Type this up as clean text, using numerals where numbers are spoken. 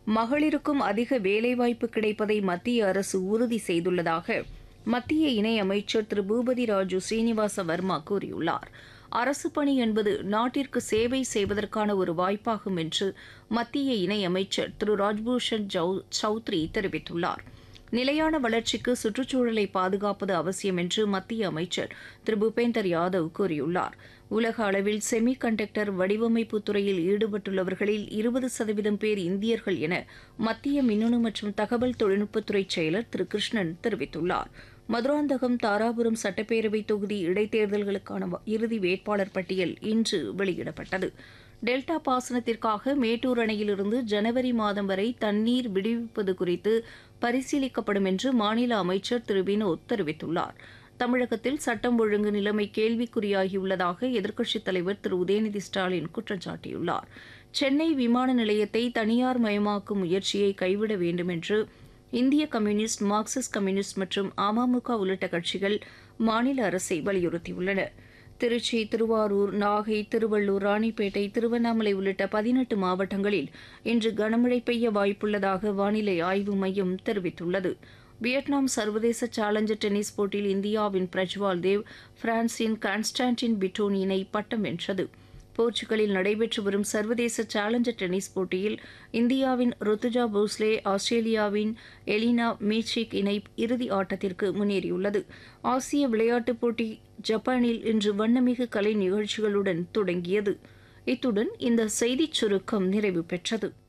மகளிருக்கும் அதிக வேலைவாய்ப்பு கிடைப்பதை மத்திய அரசு உறுதி செய்துள்ளதாக மத்திய இணையமைச்சர் திரு பூபதி ராஜு ஸ்ரீனிவாச வர்மா கூறியுள்ளார். அரசு பணி என்பது நாட்டிற்கு சேவை செய்வதற்கான ஒரு வாய்ப்பாகும் என்று மத்திய இணையமைச்சர் திரு ராஜ்பூஷன் சௌத்ரி தெரிவித்துள்ளார். நிலையான வளர்ச்சிக்கு சுற்றுச்சூழலை பாதுகாப்பது அவசியம் என்று மத்திய அமைச்சர் திரு பூபேந்தர் யாதவ் கூறியுள்ளார். உலக அளவில் செமி கண்டக்டர் வடிவமைப்பு துறையில் ஈடுபட்டுள்ளவர்களில் 20% பேர் இந்தியர்கள் என மத்திய மின்னணு மற்றும் தகவல் தொழில்நுட்பத்துறை செயலர் திரு கிருஷ்ணன் தெரிவித்துள்ளார். மதுராந்தகம், தாராபுரம் சட்டப்பேரவை தொகுதி இடைத்தேர்தல்களுக்கான இறுதி வேட்பாளர் பட்டியல் இன்று வெளியிடப்பட்டது. டெல்டா பாசனத்திற்காக மேட்டூர் அணையிலிருந்து ஜனவரி மாதம் வரை தண்ணீர் விடுவிப்பது குறித்து பரிசீலிக்கப்படும் என்று மாநில அமைச்சர் திரு வினோத் தெரிவித்துள்ளார். தமிழகத்தில் சட்டம் ஒழுங்கு நிலைமை கேள்விக்குறியாகியுள்ளதாக எதிர்க்கட்சித் தலைவர் திரு உதயநிதி ஸ்டாலின் குற்றம் சாட்டியுள்ளார். சென்னை விமான நிலையத்தை தனியார் மயமாக்கும் முயற்சியை கைவிட வேண்டும் என்று இந்திய கம்யூனிஸ்ட், மார்க்சிஸ்ட் கம்யூனிஸ்ட் மற்றும் அமமுக உள்ளிட்ட கட்சிகள் மாநில அரசை வலியுறுத்தியுள்ளன. திருச்சி, திருவாரூர், நாகை, திருவள்ளூர், ராணிப்பேட்டை, திருவண்ணாமலை உள்ளிட்ட 18 மாவட்டங்களில் இன்று கனமழை பெய்ய வாய்ப்புள்ளதாக வானிலை ஆய்வு மையம் தெரிவித்துள்ளது. வியட்நாம் சர்வதேச சேலஞ்சர் டென்னிஸ் போட்டியில் இந்தியாவின் பிரஜ்வால் தேவ் பிரான்சின் கான்ஸ்டான்டின் பிட்டோன் இணை பட்டம் வென்றது. போர்ச்சுகலில் நடைபெற்று வரும் சர்வதேச சேலஞ்சர் டென்னிஸ் போட்டியில் இந்தியாவின் ருத்துஜா போஸ்லே ஆஸ்திரேலியாவின் எலினா மீச்சிக் இணை இறுதி ஆட்டத்திற்கு முன்னேறியுள்ளது. ஆசிய விளையாட்டுப் போட்டி ஜப்பானில் இன்று வண்ணமிகு கலை நிகழ்ச்சிகளுடன் தொடங்கியது. இத்துடன் இந்த செய்திச் சுருக்கம் நிறைவு பெற்றது.